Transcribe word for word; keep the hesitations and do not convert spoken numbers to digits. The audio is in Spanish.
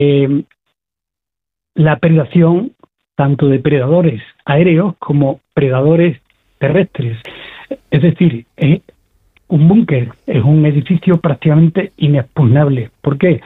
eh, la predación tanto de predadores aéreos como predadores terrestres. Es decir, eh, un búnker es un edificio prácticamente inexpugnable. ¿Por qué?